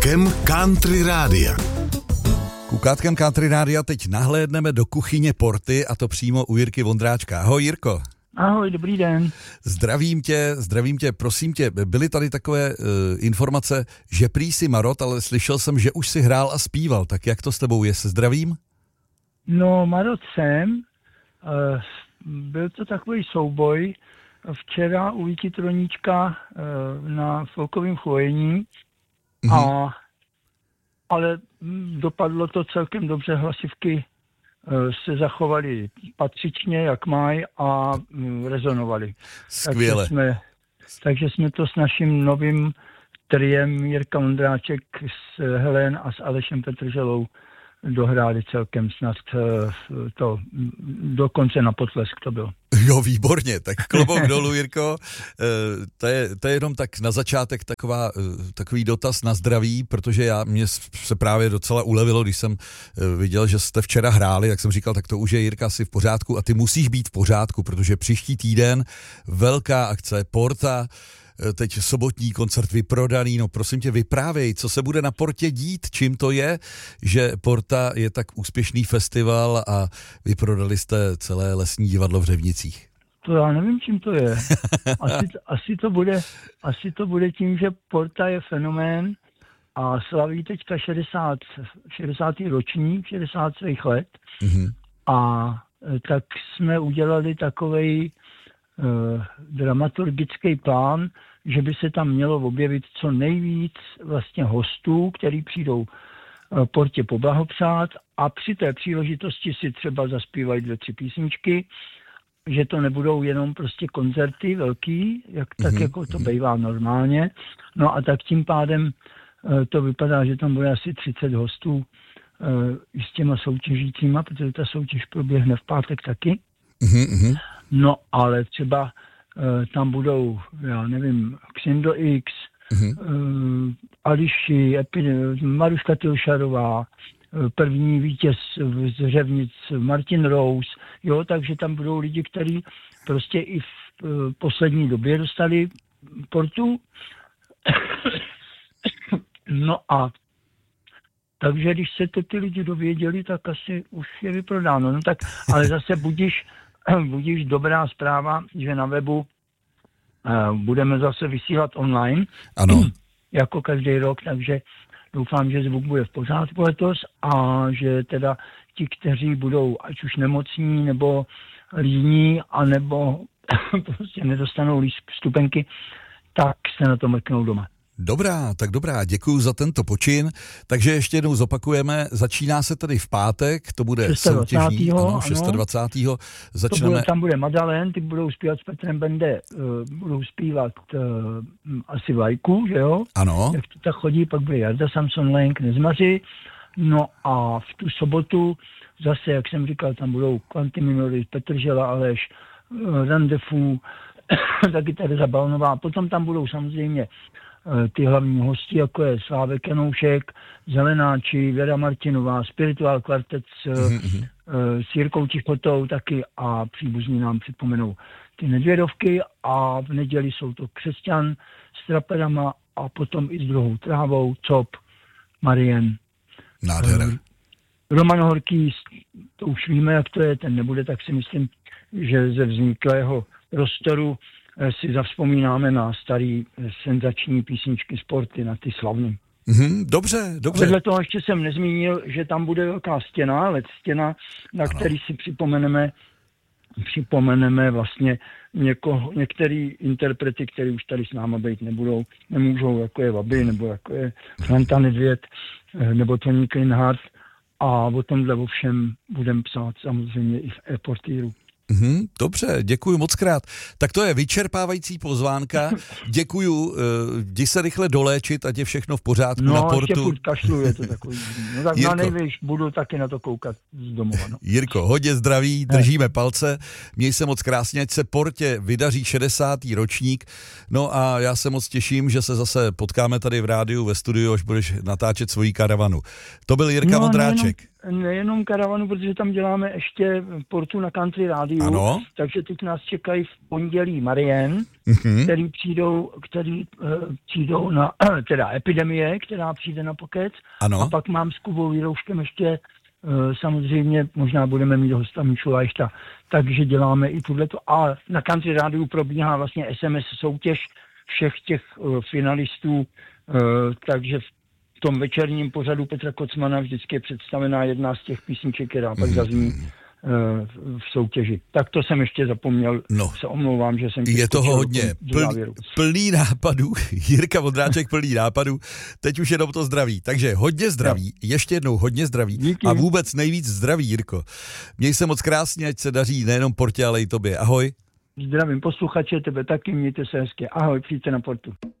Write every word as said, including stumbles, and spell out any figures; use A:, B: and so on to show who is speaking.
A: Kukátkem Country Rádia.
B: Kukátkem Country Rádia teď nahlédneme do kuchyně Porty, a to přímo u Jirky Vondráčka. Ahoj, Jirko.
C: Ahoj, dobrý den.
B: Zdravím tě, zdravím tě, prosím tě, byly tady takové uh, informace, že prý si marot, ale slyšel jsem, že už si hrál a zpíval, tak jak to s tebou je, se zdravím?
C: No, marot jsem, uh, byl to takový souboj, včera u Víti Troníčka uh, na folkovém chvojení, mm-hmm. a, ale dopadlo to celkem dobře, hlasivky se zachovali patřičně, jak mají, a rezonovali.
B: Skvěle.
C: Takže jsme, takže jsme to s naším novým triem Jirka Vondráček s Helen a s Alešem Petrželou dohráli celkem snad to dokonce na potlesk to bylo.
B: Jo, výborně, tak klobouk dolů, Jirko. To je, to je jenom tak na začátek taková, takový dotaz na zdraví, protože já, mě se právě docela ulevilo, když jsem viděl, že jste včera hráli, tak jsem říkal, tak to už je, Jirka, asi v pořádku, a ty musíš být v pořádku, protože příští týden velká akce Porta, teď sobotní koncert vyprodaný, no prosím tě, vyprávěj, co se bude na Portě dít, čím to je, že Porta je tak úspěšný festival a vyprodali jste celé lesní divadlo v Řevnicích.
C: To já nevím, čím to je. Asi, asi, to bude, asi to bude tím, že Porta je fenomén a slaví teďka šedesát, šedesátý ročník, šedesát svých let, mm-hmm. a tak jsme udělali takovej Uh, dramaturgický plán, že by se tam mělo objevit co nejvíc vlastně hostů, který přijdou uh, Portě poblahopřát, a při té příležitosti si třeba zaspívají dvě, tři písničky, že to nebudou jenom prostě koncerty velký, jak, tak mm-hmm. jako to bývá normálně. No a tak tím pádem uh, to vypadá, že tam bude asi třicet hostů uh, s těma soutěžícíma, protože ta soutěž proběhne v pátek taky. Mm-hmm. No, ale třeba uh, tam budou, já nevím, Xindo X, mm-hmm. uh, Ališi, Epi- Maruška Tilšarová, uh, první vítěz z Řevnic Martin Rose, jo, takže tam budou lidi, kteří prostě i v uh, poslední době dostali Portu. No a takže když se to ty lidi dověděli, tak asi už je vyprodáno. No tak, ale zase budíš budíš dobrá zpráva, že na webu uh, budeme zase vysílat online.
B: Ano.
C: Jako každý rok, takže doufám, že zvuk bude v pořádku letos a že teda ti, kteří budou ať už nemocní, nebo líní, anebo prostě nedostanou vstupenky, tak se na to mrknou doma.
B: Dobrá, tak dobrá, děkuju za tento počin. Takže ještě jednou zopakujeme, začíná se tady v pátek, to bude soutěžní, ano, dvacátého šestého začneme.
C: Bude, tam bude Madalen, ty budou zpívat s Petrem Bende, uh, budou zpívat uh, asi Vlajku, že jo?
B: Ano.
C: Jak to tak chodí, pak bude Jarda Samson Lenk, Nezmaři. No a v tu sobotu zase, jak jsem říkal, tam budou Kvanty Minory, Petržela, Aleš, uh, Randefu, taky Tereza Balnová. Potom tam budou samozřejmě ty hlavní hosti, jako je Slávek Janoušek, Zelenáči, Věra Martinová, Spiritual Quartet s, mm-hmm. s Jirkou Tichotou taky, a příbuzní nám připomenou ty Nedvědovky, a v neděli jsou to Křesťan s traperama a potom i s druhou trávou, Cop, Marien.
B: Nádhera.
C: Roman Horký, to už víme, jak to je, ten nebude, tak si myslím, že ze vzniklého prostoru si zavzpomínáme na starý senzační písničky Sporty, na ty slavný.
B: Mm-hmm, dobře, dobře.
C: Vedle toho ještě jsem nezmínil, že tam bude velká stěna, LED stěna, na ano. který si připomeneme, připomeneme vlastně někoho, některý interprety, který už tady s náma být nebudou, nemůžou, jako je Vaby, nebo jako je Franta Nedvěd, nebo Tony Klinhart, a o tomhle ovšem budeme psát samozřejmě i v e-portýru.
B: Mm, dobře, děkuji moc krát. Tak to je vyčerpávající pozvánka. Děkuju, jdi se rychle doléčit, ať je všechno v pořádku
C: no,
B: na Portu.
C: No, ještě furt kašlu, je to takový. No tak Jirko, na nejvíš, budu taky na to koukat z domova. No.
B: Jirko, hodně zdraví, držíme palce. Měj se moc krásně, ať se Portě vydaří šedesátý ročník. No a já se moc těším, že se zase potkáme tady v rádiu ve studiu, až budeš natáčet svoji karavanu. To byl Jirka no, Vondráček.
C: nejenom karavanu, protože tam děláme ještě portu na Country rádiu,
B: ano.
C: Takže teď nás čekají v pondělí Marien,
B: mm-hmm.
C: který přijdou, který uh, přijdou na, teda epidemie, která přijde na Pokec.
B: Ano.
C: A pak mám s Kubou Jirouškem ještě, uh, samozřejmě možná budeme mít hosta Míšu Lajšta, takže děláme i tohleto. A na Country rádiu probíhá vlastně es em es soutěž všech těch uh, finalistů, uh, takže v tom večerním pořadu Petra Kocmana vždycky je představená jedna z těch písniček, která pak zazní uh, v soutěži. Tak to jsem ještě zapomněl,
B: no.
C: se omlouvám, že jsem...
B: Je toho hodně, plný, plný nápadů, Jirka Vondráček plný nápadů, teď už jenom to zdraví, takže hodně zdraví, no. ještě jednou hodně zdraví. Díky. A vůbec nejvíc zdraví, Jirko. Měj se moc krásně, ať se daří nejenom Portě, ale i tobě. Ahoj.
C: Zdravím posluchače, tebe taky, mějte se hezky. Ahoj, přijďte na Portu.